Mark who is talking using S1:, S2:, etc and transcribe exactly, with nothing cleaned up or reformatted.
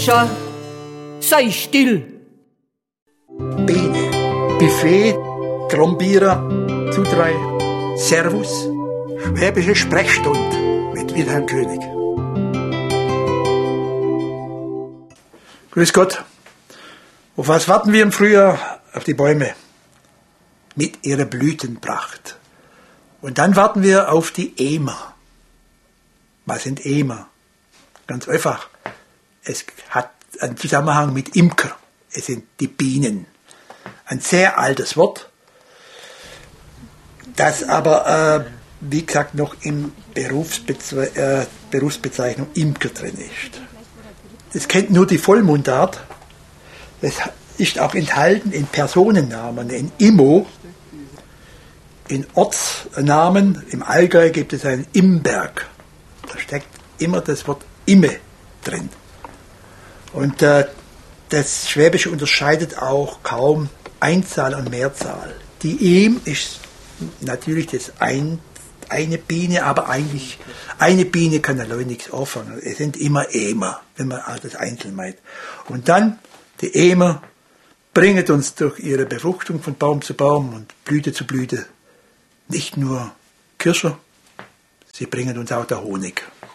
S1: Forscher, sei still.
S2: Biene, Buffet, Trombierer, Zudrei, Servus, Schwäbische Sprechstunde mit Wilhelm König. Grüß Gott. Auf was warten wir im Frühjahr? Auf die Bäume mit ihrer Blütenpracht. Und dann warten wir auf die Emer. Was sind Emer? Ganz einfach. Es hat einen Zusammenhang mit Imker. Es sind die Bienen. Ein sehr altes Wort, das aber, äh, wie gesagt, noch in Berufsbeze- äh, Berufsbezeichnung Imker drin ist. Das kennt nur die Vollmundart. Das ist auch enthalten in Personennamen, in Immo, in Ortsnamen. Im Allgäu gibt es einen Imberg. Da steckt immer das Wort Imme drin. Und äh, das Schwäbische unterscheidet auch kaum Einzahl und Mehrzahl. Die Em ist natürlich das ein, eine Biene, aber eigentlich eine Biene kann allein nichts anfangen. Es sind immer Emer, wenn man das einzeln meint. Und dann die Emer bringen uns durch ihre Befruchtung von Baum zu Baum und Blüte zu Blüte nicht nur Kirsche, sie bringen uns auch der Honig.